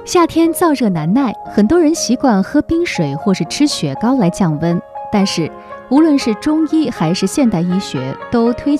夏天燥热难耐，很多人习惯喝冰水或是吃雪糕来降温，但是无论是中医还是现代医学都推